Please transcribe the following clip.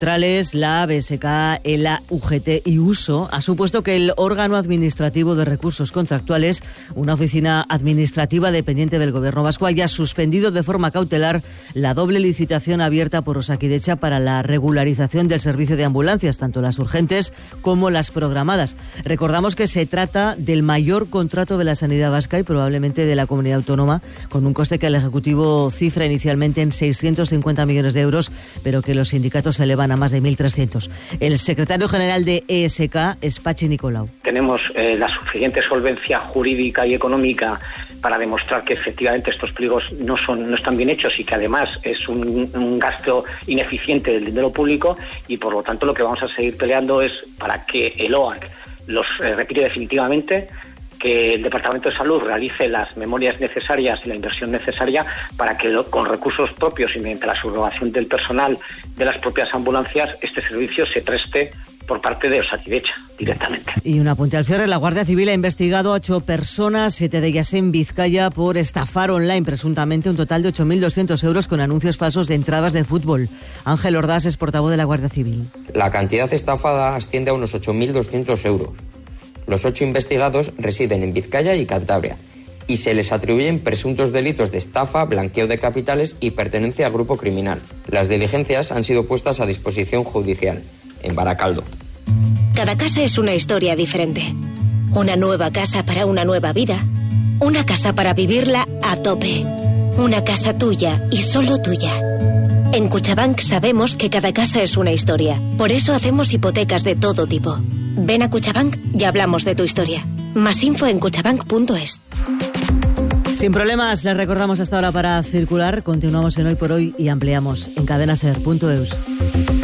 La BSK, ELA, UGT y USO ha supuesto que el órgano administrativo de recursos contractuales, una oficina administrativa dependiente del Gobierno vasco, haya suspendido de forma cautelar la doble licitación abierta por Osakidetza para la regularización del servicio de ambulancias, tanto las urgentes como las programadas. Recordamos que se trata del mayor contrato de la sanidad vasca y probablemente de la comunidad autónoma, con un coste que el Ejecutivo cifra inicialmente en 650 millones de euros, pero que los sindicatos elevan a más de 1.300. El secretario general de ESK es Patxi Nicolau. Tenemos la suficiente solvencia jurídica y económica para demostrar que efectivamente estos pliegos no están bien hechos y que además es un gasto ineficiente del dinero público, y por lo tanto lo que vamos a seguir peleando es para que el OAC los retire definitivamente, que el Departamento de Salud realice las memorias necesarias y la inversión necesaria para que con recursos propios y mediante la subrogación del personal de las propias ambulancias este servicio se preste por parte de Osakidetza directamente. Y un apunte al cierre: la Guardia Civil ha investigado a 8 personas, 7 de ellas en Vizcaya, por estafar online presuntamente un total de 8.200 euros con anuncios falsos de entradas de fútbol. Ángel Ordaz es portavoz de la Guardia Civil. La cantidad estafada asciende a unos 8.200 euros. Los 8 investigados residen en Vizcaya y Cantabria y se les atribuyen presuntos delitos de estafa, blanqueo de capitales y pertenencia a grupo criminal. Las diligencias han sido puestas a disposición judicial en Baracaldo. Cada casa es una historia diferente. Una nueva casa para una nueva vida. Una casa para vivirla a tope. Una casa tuya y solo tuya. En Cuchabank sabemos que cada casa es una historia. Por eso hacemos hipotecas de todo tipo. Ven a Cuchabank y hablamos de tu historia. Más info en cuchabank.es. Sin problemas, les recordamos hasta ahora para circular. Continuamos en Hoy por Hoy y ampliamos en cadenaser.eus.